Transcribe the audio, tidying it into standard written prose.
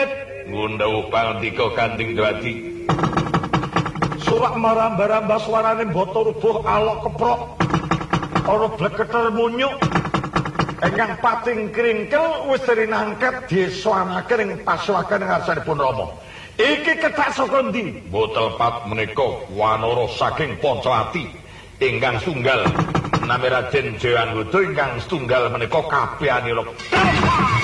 Prajurit ngundhawuh pangandika Kanjeng Dwadi. Surak maramba-ramba suarane bata rubuh alok keprok. Ana bleketer munyuk. Ingkang pating kringkel wis rinangket disowanake ing pasuwaken ngarsanipun Rama. Iki ketak saka ndi? Boten pat menika wanara saking Pancawati. Ingkang setunggal nami Raden Jayanggada, ingkang setunggal menika kabeh anila.